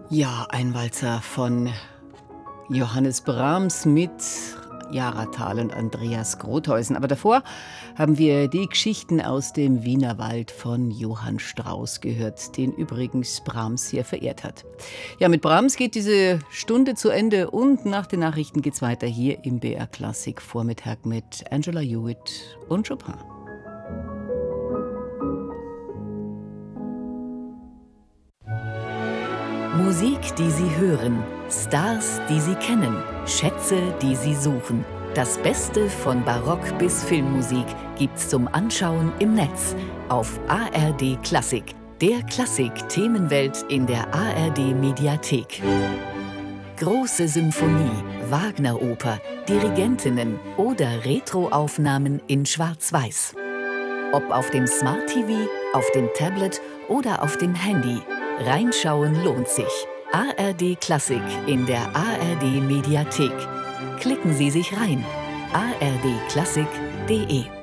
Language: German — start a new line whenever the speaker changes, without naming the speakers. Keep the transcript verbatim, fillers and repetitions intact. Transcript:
Ja, ein Walzer von Johannes Brahms mit Jara Thal und Andreas Grothäusen. Aber davor haben wir die Geschichten aus dem Wienerwald von Johann Strauss gehört, den übrigens Brahms sehr verehrt hat. Ja, mit Brahms geht diese Stunde zu Ende und nach den Nachrichten geht's weiter hier im B R Klassik Vormittag mit Angela Hewitt und Chopin.
Musik, die Sie hören, Stars, die Sie kennen, Schätze, die Sie suchen. Das Beste von Barock bis Filmmusik gibt's zum Anschauen im Netz auf A R D Klassik, der Klassik-Themenwelt in der A R D Mediathek. Große Symphonie, Wagner-Oper, Dirigentinnen oder Retro-Aufnahmen in Schwarz-Weiß. Ob auf dem Smart T V, auf dem Tablet oder auf dem Handy. Reinschauen lohnt sich. A R D Klassik in der A R D Mediathek. Klicken Sie sich rein. a r d klassik punkt d e